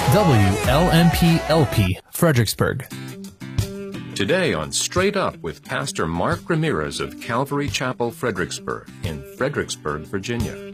WLMP-LP, Fredericksburg. Today on Straight Up with Pastor Mark Ramirez of Calvary Chapel, Fredericksburg, in Fredericksburg, Virginia.